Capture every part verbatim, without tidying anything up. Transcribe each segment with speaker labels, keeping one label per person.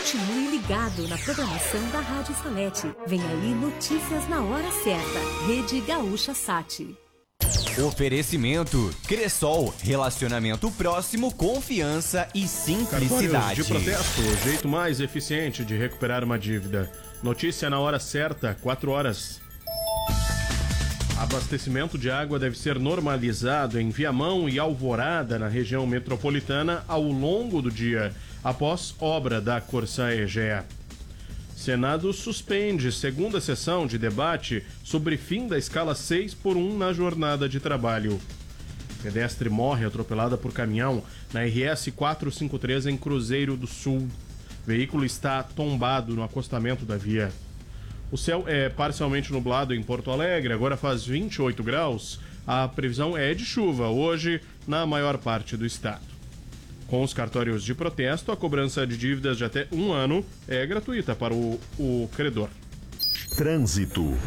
Speaker 1: Continue ligado na programação da Rádio Salete. Vem aí notícias na hora certa. Rede Gaúcha Sat.
Speaker 2: Oferecimento Cressol, relacionamento próximo, confiança e simplicidade.
Speaker 3: Cartórios de protesto, o jeito mais eficiente de recuperar uma dívida. Notícia na hora certa, quatro horas. Abastecimento de água deve ser normalizado em Viamão e Alvorada, na região metropolitana, ao longo do dia, após obra da Corsã Egea. Senado suspende segunda sessão de debate sobre fim da escala seis por um na jornada de trabalho. Pedestre morre atropelada por caminhão na R S quatrocentos e cinquenta e três em Cruzeiro do Sul. Veículo está tombado no acostamento da via. O céu é parcialmente nublado em Porto Alegre, agora faz vinte e oito graus. A previsão é de chuva hoje na maior parte do estado. Com os cartórios de protesto, a cobrança de dívidas de até um ano é gratuita para o, o credor.
Speaker 4: Trânsito.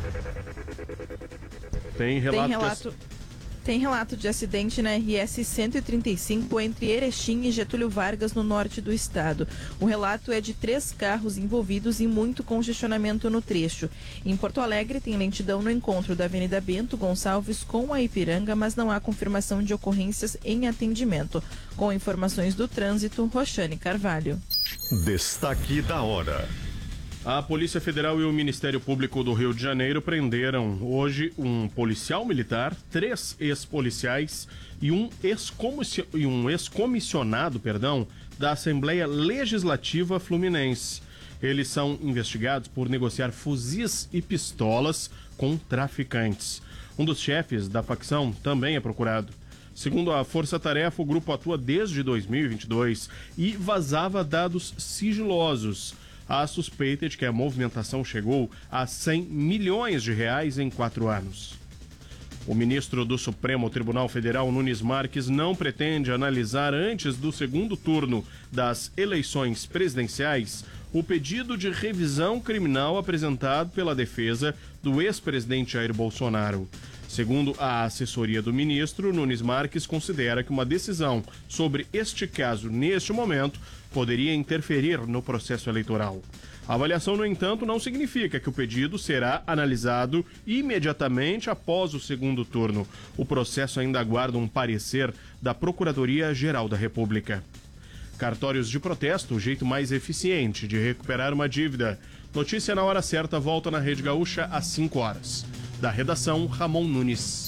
Speaker 3: Tem relato...
Speaker 5: Tem relato...
Speaker 3: Que...
Speaker 5: Tem relato de acidente na R S cento e trinta e cinco entre Erechim e Getúlio Vargas, no norte do estado. O relato é de três carros envolvidos e muito congestionamento no trecho. Em Porto Alegre, tem lentidão no encontro da Avenida Bento Gonçalves com a Ipiranga, mas não há confirmação de ocorrências em atendimento. Com informações do trânsito, Roxane Carvalho.
Speaker 4: Destaque da hora.
Speaker 3: A Polícia Federal e o Ministério Público do Rio de Janeiro prenderam hoje um policial militar, três ex-policiais e um ex-comissi- e um ex-comissionado, perdão, da Assembleia Legislativa Fluminense. Eles são investigados por negociar fuzis e pistolas com traficantes. Um dos chefes da facção também é procurado. Segundo a Força Tarefa, o grupo atua desde dois mil e vinte e dois e vazava dados sigilosos. A suspeita é de que a movimentação chegou a cem milhões de reais em quatro anos. O ministro do Supremo Tribunal Federal, Nunes Marques, não pretende analisar antes do segundo turno das eleições presidenciais o pedido de revisão criminal apresentado pela defesa do ex-presidente Jair Bolsonaro. Segundo a assessoria do ministro, Nunes Marques considera que uma decisão sobre este caso, neste momento, poderia interferir no processo eleitoral. A avaliação, no entanto, não significa que o pedido será analisado imediatamente após o segundo turno. O processo ainda aguarda um parecer da Procuradoria-Geral da República. Cartórios de protesto, o jeito mais eficiente de recuperar uma dívida. Notícia na hora certa volta na Rede Gaúcha às cinco horas. Da redação, Ramon Nunes.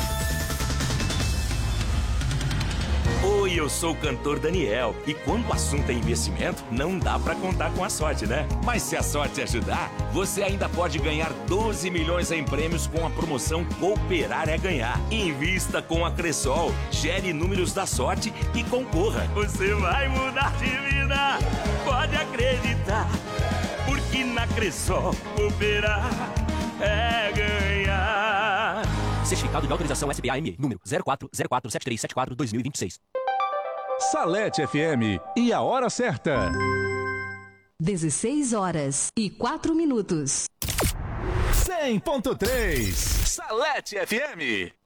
Speaker 6: Oi, eu sou o cantor Daniel. E quando o assunto é investimento, não dá pra contar com a sorte, né? Mas se a sorte ajudar, você ainda pode ganhar doze milhões em prêmios com a promoção Cooperar é Ganhar. Invista com a Cressol, gere números da sorte e concorra. Você vai mudar de vida, pode acreditar. Porque na Cressol, cooperar é ganhar.
Speaker 7: Certificado de autorização S B A M E, número zero quatro zero quatro sete três sete quatro dois mil e vinte e seis.
Speaker 8: Salete F M e a hora certa.
Speaker 1: dezesseis horas e quatro minutos.
Speaker 8: cem ponto três. Salete F M.